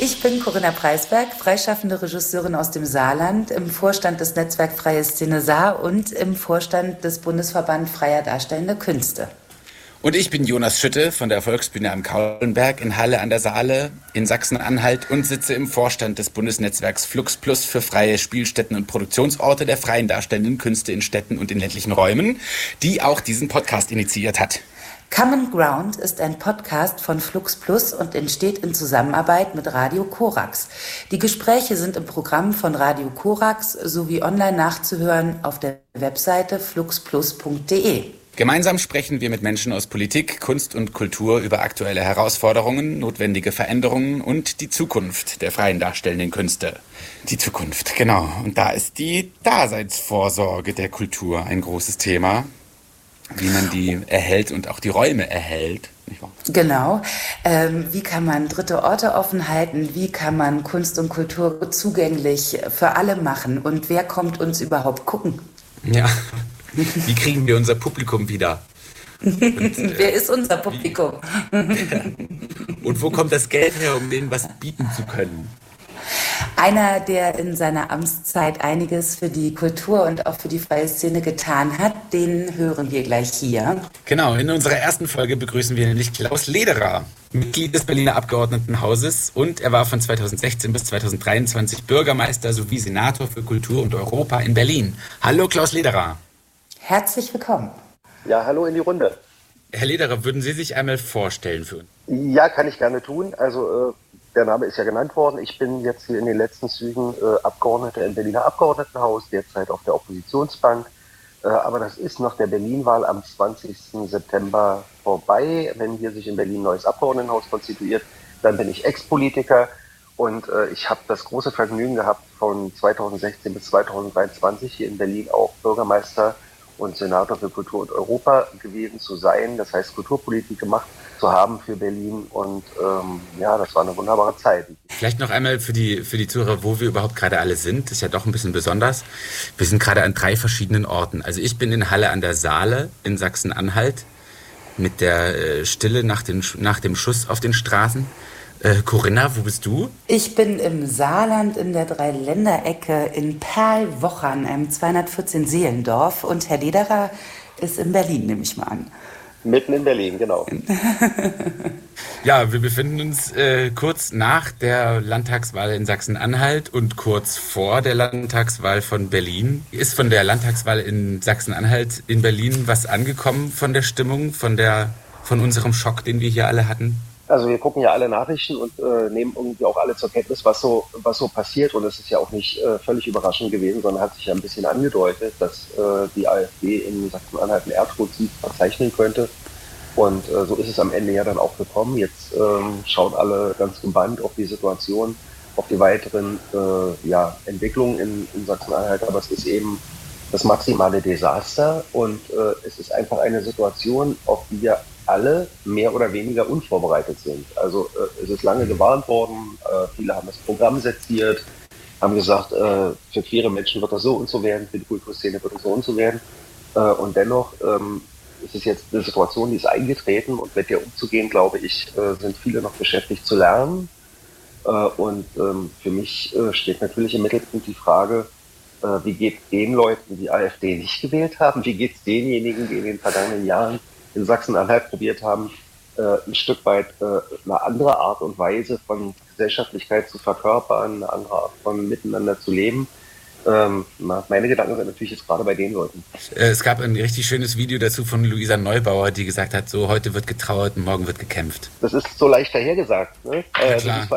Ich bin Corinna Preisberg, freischaffende Regisseurin aus dem Saarland, im Vorstand des Netzwerk Freie Szene Saar und im Vorstand des Bundesverband Freier Darstellende Künste. Und ich bin Jonas Schütte von der Volksbühne am Kaulenberg in Halle an der Saale in Sachsen-Anhalt und sitze im Vorstand des Bundesnetzwerks Flux Plus für freie Spielstätten und Produktionsorte der freien darstellenden Künste in Städten und in ländlichen Räumen, die auch diesen Podcast initiiert hat. Common Ground ist ein Podcast von Flux Plus und entsteht in Zusammenarbeit mit Radio Korax. Die Gespräche sind im Programm von Radio Korax sowie online nachzuhören auf der Webseite fluxplus.de. Gemeinsam sprechen wir mit Menschen aus Politik, Kunst und Kultur über aktuelle Herausforderungen, notwendige Veränderungen und die Zukunft der freien darstellenden Künste. Die Zukunft, genau. Und da ist die Daseinsvorsorge der Kultur ein großes Thema, wie man die erhält und auch die Räume erhält. Nicht wahr? Genau. Wie kann man dritte Orte offen halten? Wie kann man Kunst und Kultur zugänglich für alle machen? Und wer kommt uns überhaupt gucken? Ja. Wie kriegen wir unser Publikum wieder? Und, wer ist unser Publikum? Und wo kommt das Geld her, um denen was bieten zu können? Einer, der in seiner Amtszeit einiges für die Kultur und auch für die freie Szene getan hat, den hören wir gleich hier. Genau, in unserer ersten Folge begrüßen wir nämlich Klaus Lederer, Mitglied des Berliner Abgeordnetenhauses, und er war von 2016 bis 2023 Bürgermeister sowie Senator für Kultur und Europa in Berlin. Hallo Klaus Lederer. Herzlich willkommen. Ja, hallo in die Runde. Herr Lederer, würden Sie sich einmal vorstellen für uns? Ja, kann ich gerne tun. Also der Name ist ja genannt worden. Ich bin jetzt hier in den letzten Zügen Abgeordneter im Berliner Abgeordnetenhaus, derzeit auf der Oppositionsbank. Aber das ist nach der Berlin-Wahl am 20. September vorbei. Wenn hier sich in Berlin ein neues Abgeordnetenhaus konstituiert, dann bin ich Ex-Politiker. Und ich habe das große Vergnügen gehabt, von 2016 bis 2023 hier in Berlin auch Bürgermeister und Senator für Kultur und Europa gewesen zu sein. Das heißt, Kulturpolitik gemacht zu haben für Berlin. Und ja, das war eine wunderbare Zeit. Vielleicht noch einmal für die Zuhörer, wo wir überhaupt gerade alle sind. Das ist ja doch ein bisschen besonders. Wir sind gerade an 3 verschiedenen Orten. Also ich bin in Halle an der Saale in Sachsen-Anhalt mit der Stille nach dem Schuss auf den Straßen. Corinna, wo bist du? Ich bin im Saarland in der Dreiländerecke in Perlwochern, einem 214 Seelendorf. Und Herr Lederer ist in Berlin, nehme ich mal an. Mitten in Berlin, genau. Ja, wir befinden uns kurz nach der Landtagswahl in Sachsen-Anhalt und kurz vor der Landtagswahl von Berlin. Ist von der Landtagswahl in Sachsen-Anhalt in Berlin was angekommen von der Stimmung, von unserem Schock, den wir hier alle hatten? Also wir gucken ja alle Nachrichten und nehmen irgendwie auch alle zur Kenntnis, was so passiert. Und es ist ja auch nicht völlig überraschend gewesen, sondern hat sich ja ein bisschen angedeutet, dass die AfD in Sachsen-Anhalt einen Erdrutschied verzeichnen könnte. Und so ist es am Ende ja dann auch gekommen. Jetzt schauen alle ganz gebannt auf die Situation, auf die weiteren Entwicklungen in Sachsen-Anhalt. Aber es ist eben das maximale Desaster und es ist einfach eine Situation, auf die wir alle mehr oder weniger unvorbereitet sind. Also es ist lange gewarnt worden, viele haben das Programm seziert, haben gesagt, für queere Menschen wird das so und so werden, für die Kulturszene wird das so und so werden. Und dennoch ist es jetzt eine Situation, die ist eingetreten und mit der umzugehen, glaube ich, sind viele noch beschäftigt zu lernen. Und für mich steht natürlich im Mittelpunkt die Frage, wie geht es den Leuten, die AfD nicht gewählt haben? Wie geht es denjenigen, die in den vergangenen Jahren in Sachsen-Anhalt probiert haben, ein Stück weit eine andere Art und Weise von Gesellschaftlichkeit zu verkörpern, eine andere Art von Miteinander zu leben? Meine Gedanken sind natürlich jetzt gerade bei den Leuten. Es gab ein richtig schönes Video dazu von Luisa Neubauer, die gesagt hat, so heute wird getrauert und morgen wird gekämpft. Das ist so leicht dahergesagt, ne? Ja, klar.